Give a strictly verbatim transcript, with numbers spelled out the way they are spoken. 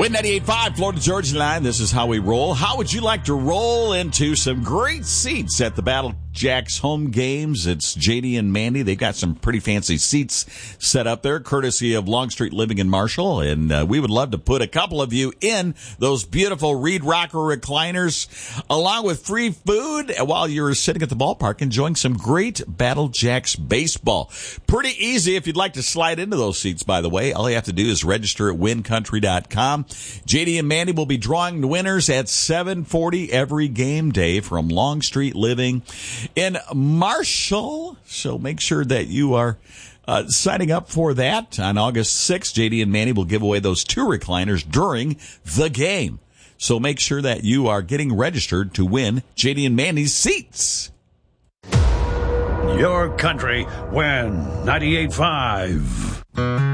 With ninety-eight point five, Florida Georgia Line, this is how we roll. How would you like to roll into some great seats at the Battle Jacks home games? It's J D and Mandy. They've got some pretty fancy seats set up there, courtesy of Longstreet Living in Marshall. And uh, we would love to put a couple of you in those beautiful Reed Rocker recliners, along with free food while you're sitting at the ballpark enjoying some great Battle Jacks baseball. Pretty easy if you'd like to slide into those seats, by the way. All you have to do is register at win country dot com. J D and Mandy will be drawing winners at seven forty every game day from Longstreet Living in Marshall. So make sure that you are uh, signing up for that. On August sixth, J D and Mandy will give away those two recliners during the game. So make sure that you are getting registered to win J D and Mandy's seats. Your country, Win ninety-eight point five.